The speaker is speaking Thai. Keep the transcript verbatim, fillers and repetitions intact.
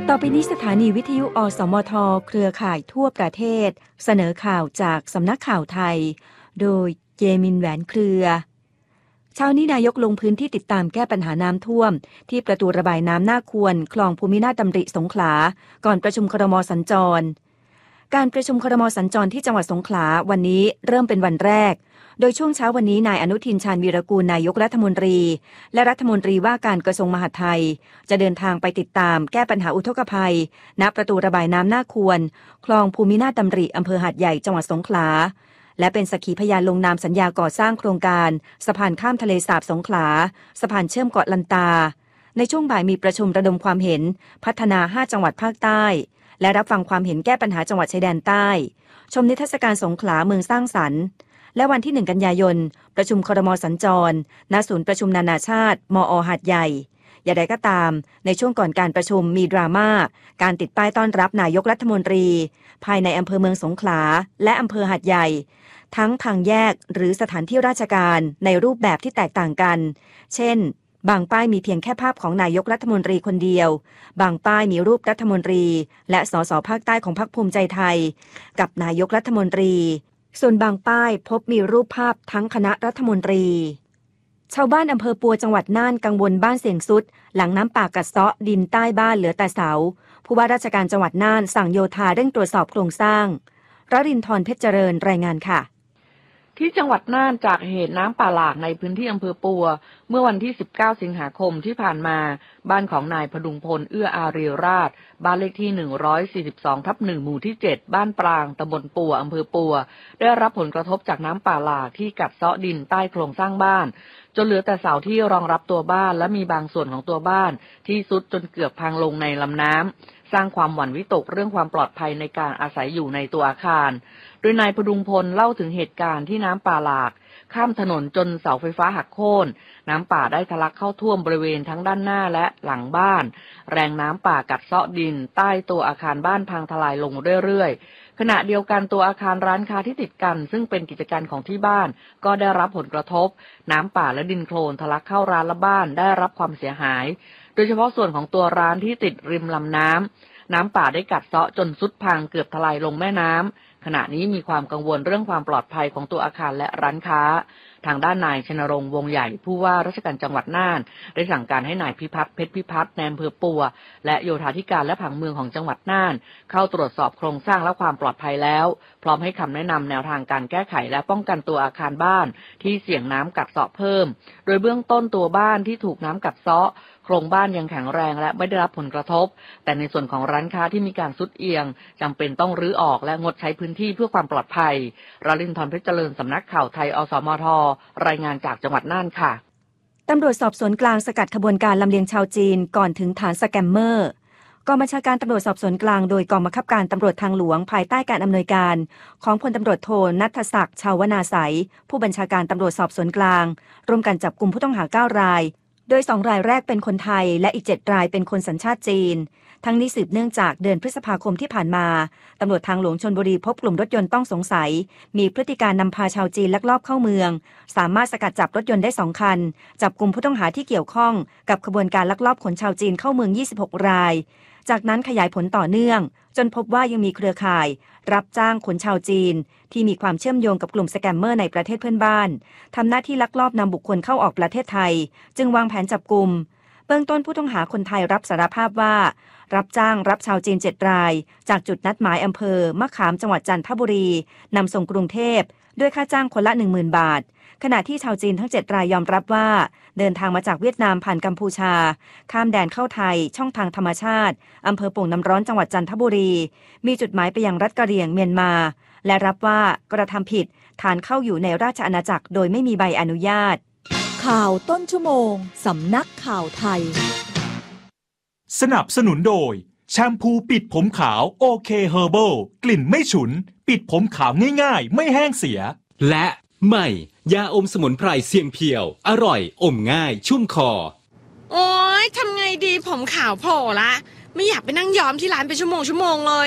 ต่อไปนี้สถานีวิทยุอสมทเครือข่ายทั่วประเทศเสนอข่าวจากสำนักข่าวไทยโดยเจมินแหวนเครือเช้านี้นายกลงพื้นที่ติดตามแก้ปัญหาน้ำท่วมที่ประตูระบายน้ำหน้าควรคลองภูมินาถดำริสงขลาก่อนประชุมครม.สัญจรการประชุมครม.สัญจรที่จังหวัดสงขลาวันนี้เริ่มเป็นวันแรกโดยช่วงเช้าวันนี้นายอนุทินชาญวีรกูลนายกรัฐมนตรีและรัฐมนตรีว่าการกระทรวงมหาดไทยจะเดินทางไปติดตามแก้ปัญหาอุทกภัยณประตูระบายน้ำหน้าควรคลองภูมินาถดำริอำเภอหาดใหญ่จังหวัดสงขลาและเป็นสักขีพยานลงนามสัญญาก่อสร้างโครงการสะพานข้ามทะเลสาบสงขลาสะพานเชื่อมเกาะลันตาในช่วงบ่ายมีประชุมระดมความเห็นพัฒนาห้าจังหวัดภาคใต้และรับฟังความเห็นแก้ปัญหาจังหวัดชายแดนใต้ชมนิทรรศการสงขลาเมืองสร้างสรรค์และวันที่หนึ่งกันยายนประชุมครม.สัญจรณศูนย์ประชุมนานาชาติมอ.หาดใหญ่อย่างไรก็ตามในช่วงก่อนการประชุมมีดราม่าการติดป้ายต้อนรับนายกรัฐมนตรีภายในอำเภอเมืองสงขลาและอำเภอหาดใหญ่ทั้งทางแยกหรือสถานที่ราชการในรูปแบบที่แตกต่างกันเช่นบางป้ายมีเพียงแค่ภาพของนายกรัฐมนตรีคนเดียวบางป้ายมีรูปรัฐมนตรีและสสภาคใต้ของพรรคภูมิใจไทยกับนายกรัฐมนตรีส่วนบางป้ายพบมีรูปภาพทั้งคณะรัฐมนตรีชาวบ้านอำเภอปัวจังหวัดน่านกังวลบ้านเสี่ยงสุดหลังน้ำป่ากัดเซาะดินใต้บ้านเหลือแต่เสาผู้ว่าราชการจังหวัดน่านสั่งโยธาเร่งตรวจสอบโครงสร้างรรินทร์เพชรเจริญรายงานค่ะที่จังหวัดน่านจากเหตุน้ำป่าหลากในพื้นที่อำเภอปัวเมื่อวันที่สิบเก้าสิงหาคมที่ผ่านมาบ้านของนายพดุงพลเอื้ออารีราชบ้านเลขที่หนึ่งร้อยสี่สิบสองทับหนึ่งหมู่ที่เจ็ดบ้านปรางตำบลปัวอำเภอปัวได้รับผลกระทบจากน้ำป่าหลากที่กัดเซาะดินใต้โครงสร้างบ้านจนเหลือแต่เสาที่รองรับตัวบ้านและมีบางส่วนของตัวบ้านที่ทรุดจนเกือบพังลงในลำน้ำสร้างความหวั่นวิตกเรื่องความปลอดภัยในการอาศัยอยู่ในตัวอาคารโดยนายพดุงพลเล่าถึงเหตุการณ์ที่น้ำป่าหลากข้ามถนนจนเสาไฟฟ้าหักโค่นน้ำป่าได้ทะลักเข้าท่วมบริเวณทั้งด้านหน้าและหลังบ้านแรงน้ำป่ากัดเซาะดินใต้ตัวอาคารบ้านพังทลายลงเรื่อยๆขณะเดียวกันตัวอาคารร้านค้าที่ติดกันซึ่งเป็นกิจการของที่บ้านก็ได้รับผลกระทบน้ำป่าและดินโคลนทะลักเข้าร้านและบ้านได้รับความเสียหายโดยเฉพาะส่วนของตัวร้านที่ติดริมลำน้ำน้ำป่าได้กัดเซาะจนทรุดพังเกือบทลายลงแม่น้ำขณะนี้มีความกังวลเรื่องความปลอดภัยของตัวอาคารและร้านค้าทางด้านนายชนรงค์วงใหญ่ผู้ว่าราชการจังหวัดน่านได้สั่งการให้นายพิพัฒน์เพชรพิพัฒน์ในอำเภอปัวและโยธาธิการและผังเมืองของจังหวัดน่านเข้าตรวจสอบโครงสร้างและความปลอดภัยแล้วพร้อมให้คำแนะนำแนวทางการแก้ไขและป้องกันตัวอาคารบ้านที่เสี่ยงน้ำกัดเซาะเพิ่มโดยเบื้องต้นตัวบ้านที่ถูกน้ำกัดเซาะโครงบ้านยังแข็งแรงและไม่ได้รับผลกระทบแต่ในส่วนของร้านค้าที่มีการทรุดเอียงจำเป็นต้องรื้อออกและงดใช้พื้นที่เพื่อความปลอดภัยรลินทร์เพชรเจริญสำนักข่าวไทยอสมทรายงานจากจังหวัดน่านค่ะตำรวจสอบสวนกลางสกัดขบวนการลำเลียงชาวจีนก่อนถึงฐานสแกมเมอร์กองบัญชาการตำรวจสอบสวนกลางโดยกองบังคับการตำรวจทางหลวงภายใต้การอำนวยการของพลตำรวจโทณัฐศักดิ์ชาวนาไสยผู้บัญชาการตำรวจสอบสวนกลางร่วมกันจับกุมผู้ต้องหาเก้ารายโดยสองรายแรกเป็นคนไทยและอีกเจ็ดรายเป็นคนสัญชาติจีนทั้งนี้สืบเนื่องจากเดือนพฤษภาคมที่ผ่านมาตำรวจทางหลวงชลบุรีพบกลุ่มรถยนต์ต้องสงสัยมีพฤติการนำพาชาวจีนลักลอบเข้าเมืองสามารถสกัดจับรถยนต์ได้สองคันจับกลุ่มผู้ต้องหาที่เกี่ยวข้องกับขบวนการลักลอบขนชาวจีนเข้าเมืองยี่สิบหกรายจากนั้นขยายผลต่อเนื่องจนพบว่ายังมีเครือข่ายรับจ้างขนชาวจีนที่มีความเชื่อมโยงกับกลุ่มสแกมเมอร์ในประเทศเพื่อนบ้านทำหน้าที่ลักลอบนำบุคคลเข้าออกประเทศไทยจึงวางแผนจับกุมเบื้องต้นผู้ต้องหาคนไทยรับสารภาพว่ารับจ้างรับชาวจีนเจ็ดรายจากจุดนัดหมายอำเภอมะขามจังหวัดจันทบุรีนำส่งกรุงเทพด้วยค่าจ้างคนละ หนึ่งหมื่น บาทขณะที่ชาวจีนทั้งเจ็ดรายยอมรับว่าเดินทางมาจากเวียดนามผ่านกัมพูชาข้ามแดนเข้าไทยช่องทางธรรมชาติอำเภอโป่งน้ำร้อนจังหวัดจันทบุรีมีจุดหมายไปยังรัฐกะเหรี่ยงเมียนมาและรับว่ากระทำผิดฐานเข้าอยู่ในราชอาณาจักรโดยไม่มีใบอนุญาตข่าวต้นชั่วโมงสำนักข่าวไทยสนับสนุนโดยแชมพูปิดผมขาวโอเคเฮอร์เบิลกลิ่นไม่ฉุนปิดผมขาวง่ายๆไม่แห้งเสียและใหม่ยาอมสมุนไพรเสียงเพียวอร่อยอมง่ายชุ่มคอโอ๊ยทำไงดีผมขาวโผล่ละไม่อยากไปนั่งย้อมที่ร้านเป็นชั่วโมงชั่วโมงเลย